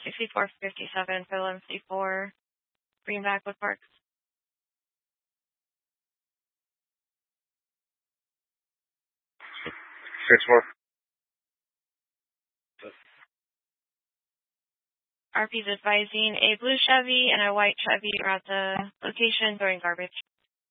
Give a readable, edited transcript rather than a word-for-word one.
6457 for MC4, Greenback with Parks. 6-4. RP's advising a blue Chevy and a white Chevy are at the location throwing garbage.